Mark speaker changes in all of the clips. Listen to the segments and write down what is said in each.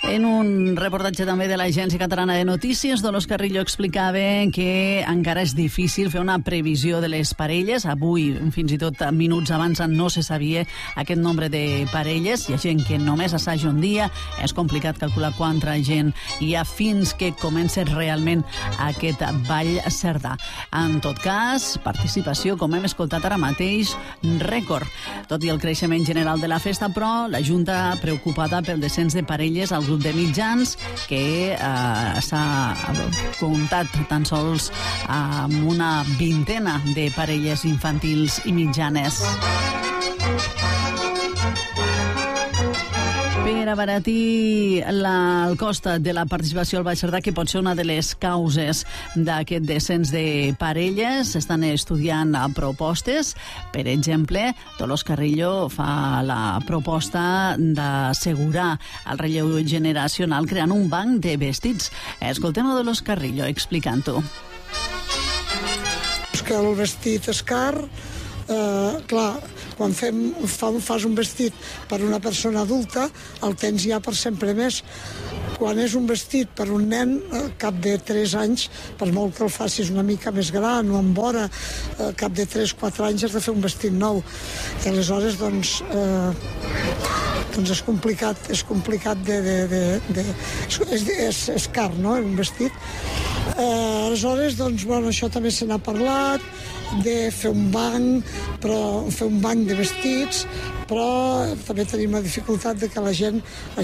Speaker 1: En un reportatge també de l'Agència Catalana de Notícies, Dolors Carrillo explicava que encara és difícil fer una previsió de les parelles. Avui, fins i tot minuts abans, no se sabia aquest nombre de parelles. Hi ha gent que només assaja un dia. És complicat calcular quanta gent hi ha fins que comença realment aquest ball cerdà. En tot cas, participació, com hem escoltat ara mateix, rècord. Tot i el creixement general de la festa, però, la Junta preocupada pel descens de parelles al grup de mitjans, que s'ha comptat tan sols amb una vintena de parelles infantils i mitjanes. Per abaratir el cost de la participació al Ball Cerdà, que pot ser una de les causes d'aquest descens de parelles, s'estan estudiant propostes. Per exemple, Dolors Carrillo fa la proposta d'assegurar el relleu generacional creant un banc de vestits. Escoltem a Dolors Carrillo explicant-ho.
Speaker 2: Que el vestit és car, clar, quan fas un vestit per una persona adulta, el tens ja per sempre més. Quan és un vestit per un nen, al cap de 3 anys, per molt que el facis una mica més gran o amb vora, al cap de 3-4 anys has de fer un vestit nou. I aleshores, doncs és complicat és car, no?, un vestit. Aleshores, doncs, bueno, això també se n'ha parlat, de fer un banc de vestits, però també tenim la dificultat de que la gent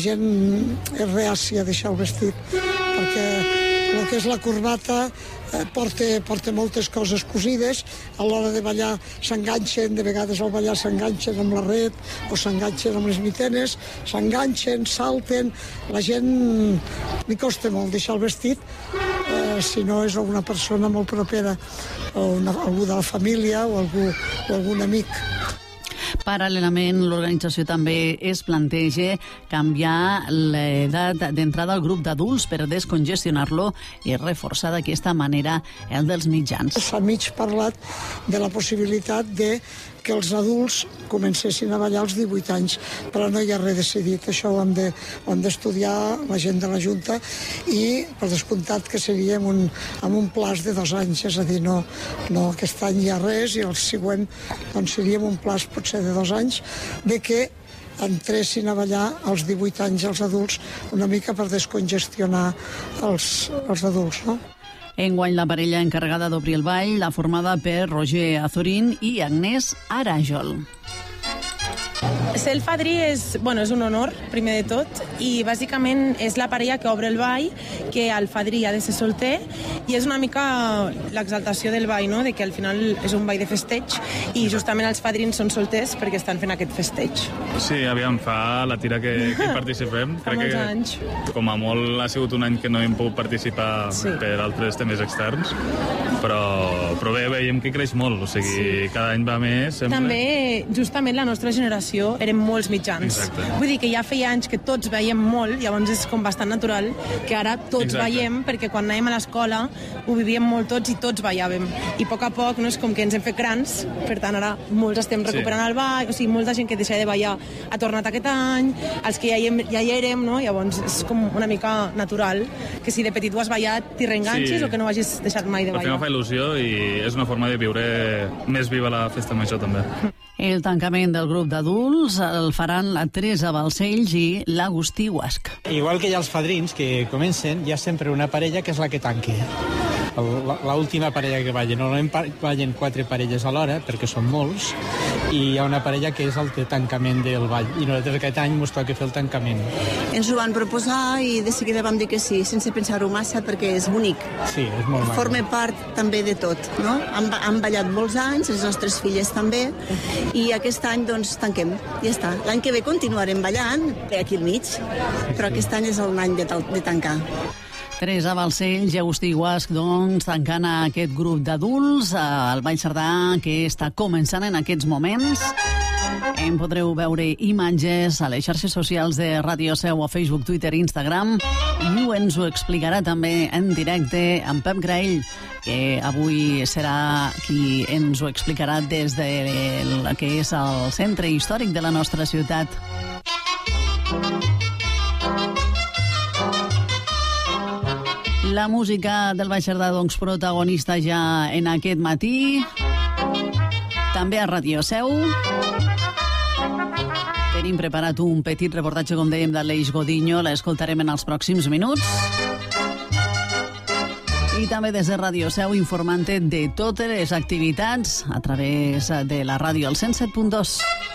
Speaker 2: és reàcia a deixar el vestit, perquè el que és la corbata porta moltes coses cosides. A l'hora de ballar s'enganxen, de vegades al ballar s'enganxen amb la red o s'enganxen amb les mitenes, s'enganxen, salten. La gent li costa molt deixar el vestit, si no és una persona molt propera, o algú de la família o algun amic.
Speaker 1: Paral·lelament, l'organització també es planteja canviar l'edat d'entrada al grup d'adults per descongestionar-lo i reforçar d'aquesta manera el dels mitjans.
Speaker 2: S'ha mig parlat de la possibilitat de que els adults comencessin a ballar als 18 anys, però no hi ha res decidit. Això ho hem d'estudiar la gent de la Junta i, per descomptat, que seria amb un plaç de 2 anys, és a dir, no aquest any hi ha res i el següent doncs seria amb un plaç potser de 2 anys, de que entressin a ballar als 18 anys els adults, una mica per descongestionar els adults, no?
Speaker 1: Enguany, la parella encarregada d'obrir el ball l'ha formada per Roger Azorín i Agnès Arajol.
Speaker 3: Ser el fadrí és un honor, primer de tot, i bàsicament és la parella que obre el ball, que el fadrí ha de ser solter, i és una mica l'exaltació del ball, no?, de que al final és un ball de festeig, i justament els fadrins són solters perquè estan fent aquest festeig.
Speaker 4: Sí, aviam, fa la tira que hi participem.
Speaker 3: Fa molts anys.
Speaker 4: Com a molt ha sigut un any que no hem pogut participar per altres temes externs, però bé, veiem que creix molt, o sigui, cada any va més. Sempre.
Speaker 3: També, justament, la nostra generació érem molts mitjans.
Speaker 4: Exacte.
Speaker 3: Vull dir que ja feia anys que tots veiem molt, llavors és com bastant natural que ara tots veiem, perquè quan anàvem a l'escola ho vivíem molt tots i tots ballàvem. I a poc no és com que ens hem fet grans, per tant ara molts estem recuperant el ball, o sigui, molta gent que deixa de ballar ha tornat aquest any, els que ja hi érem, no? Llavors és com una mica natural que si de petit ho has ballat t'hi reenganxis o que no ho hagis deixat mai de ballar.
Speaker 4: Al final fa il·lusió i és una forma de viure més viva la festa major també.
Speaker 1: El tancament del grup d'adults el faran la Teresa Balcells i l'Agustí Guasc.
Speaker 5: Igual que hi ha els fadrins que comencen, hi ha sempre una parella que és la que tanqui. L'última parella que ballen. Normalment ballen 4 parelles alhora, perquè són molts, i hi ha una parella que és el tancament del ball. I nosaltres aquest any ens toca fer el tancament.
Speaker 6: Ens ho van proposar i de seguida vam dir que sí, sense pensar-ho massa, perquè és bonic.
Speaker 5: Sí, és molt maco.
Speaker 6: Forma part també de tot, no? Han ballat molts anys, les nostres filles també, i aquest any, doncs, tanquem. Ja està. L'any que ve continuarem ballant, aquí al mig, però aquest any és l'any de tancar.
Speaker 1: Teresa Balcells i Agustí Guasc, doncs, tancant aquest grup d'adults al Ball Cerdà, que està començant en aquests moments. En podreu veure imatges a les xarxes socials de Ràdio Seu, a Facebook, Twitter i Instagram, i ens ho explicarà també en directe en Pep Graell, que avui serà qui ens ho explicarà des del que és el centre històric de la nostra ciutat. La música del Baix Cerdà, doncs, protagonista ja en aquest matí. També a Ràdio Seu. Tenim preparat un petit reportatge, com dèiem, d'Aleix Godinho. L'escoltarem en els pròxims minuts. I també des de Ràdio Seu informant de totes les activitats a través de la ràdio al 107.2.